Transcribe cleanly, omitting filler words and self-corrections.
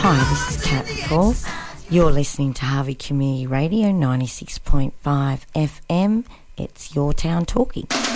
Hi, this is Kat Nicole. You're listening to Harvey Community Radio 96.5 FM. It's Your Town Talking.